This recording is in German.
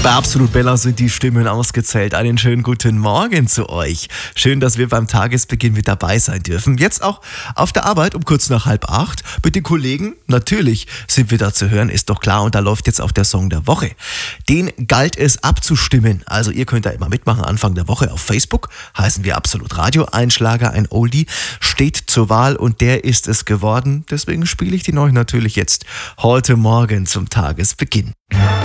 Bei Absolut Bella sind die Stimmen ausgezählt. Einen schönen guten Morgen zu euch. Schön, dass wir beim Tagesbeginn mit dabei sein dürfen. Jetzt auch auf der Arbeit um kurz nach 7:30 mit den Kollegen. Natürlich sind wir da zu hören, ist doch klar. Und da läuft jetzt auch der Song der Woche. Den galt es abzustimmen. Also ihr könnt da immer mitmachen. Anfang der Woche auf Facebook heißen wir Absolut Radio. Ein Schlager, ein Oldie steht zur Wahl und der ist es geworden. Deswegen spiele ich den euch natürlich jetzt heute Morgen zum Tagesbeginn.